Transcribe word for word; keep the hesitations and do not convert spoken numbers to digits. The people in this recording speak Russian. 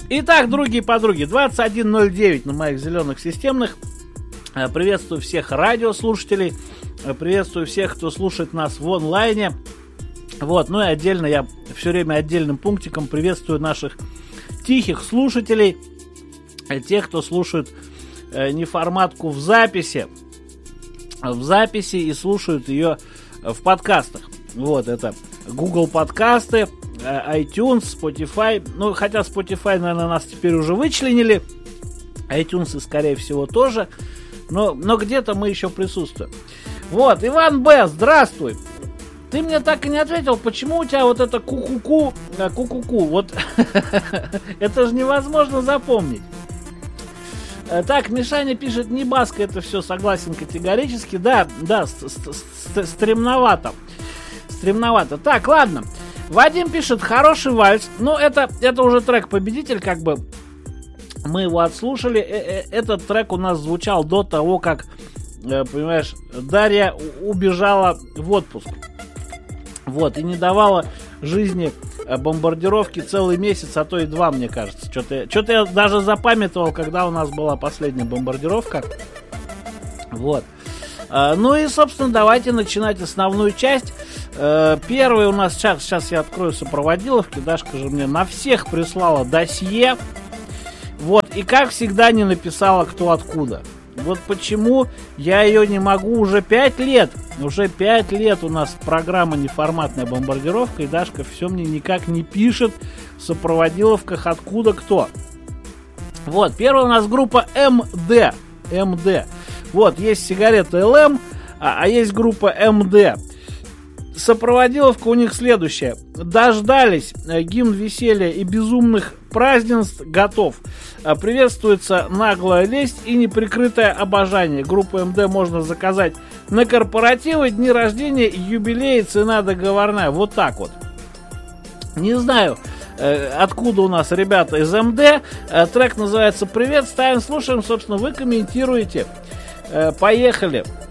Итак, другие подруги, двадцать один ноль девять на моих зеленых системных. Приветствую всех радиослушателей. Приветствую всех, кто слушает нас в онлайне. Вот, ну и отдельно я все время отдельным пунктиком приветствую наших тихих слушателей. Тех, кто слушает неформатку в записи. В записи и слушают ее в подкастах. Вот, это Google подкасты, iTunes, Spotify. Ну, хотя Spotify, наверное, нас теперь уже вычленили. iTunes, скорее всего, тоже. Но, но где-то мы еще присутствуем. Вот, Иван Б, здравствуй. Ты мне так и не ответил, почему у тебя вот это ку-ку-ку, ку-ку-ку. Вот, это же невозможно запомнить. Так, Мишаня пишет, не баска, это все, согласен категорически. Да, да, стремновато. Стремновато. Так, ладно. Вадим пишет, хороший вальс. Ну, это, это уже трек-победитель, как бы. Мы его отслушали. Этот трек у нас звучал до того, как, понимаешь, Дарья убежала в отпуск. Вот, и не давала жизни бомбардировки целый месяц, а то и два, мне кажется. Что-то, что-то я даже запамятовал, когда у нас была последняя бомбардировка. Вот. Ну и, собственно, давайте начинать основную часть. Первый у нас, сейчас, сейчас я открою сопроводиловки. Дашка же мне на всех прислала досье. Вот, и как всегда не написала, кто откуда. Вот почему я ее не могу уже пять лет. Уже пять лет у нас программа неформатная бомбардировка, и Дашка все мне никак не пишет в сопроводиловках, откуда кто. Вот, первая у нас группа эм дэ. эм дэ. Вот, есть сигарета эл эм, а, а есть группа эм дэ. Сопроводиловка у них следующая. Дождались, гимн веселья и безумных празднеств готов. Приветствуется наглая лесть и неприкрытое обожание. Группу эм дэ можно заказать на корпоративы, дни рождения, юбилеи, цена договорная. Вот так вот. Не знаю, откуда у нас ребята из эм дэ. Трек называется «Привет». Ставим, слушаем, собственно, вы комментируете. Поехали.